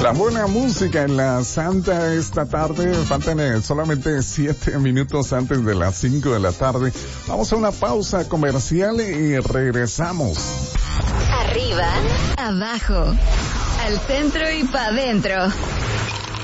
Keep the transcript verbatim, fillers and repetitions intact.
La buena música en la Santa esta tarde. Faltan eh, solamente siete minutos antes de las cinco de la tarde. Vamos a una pausa comercial y regresamos. Arriba, abajo, al centro y pa' adentro.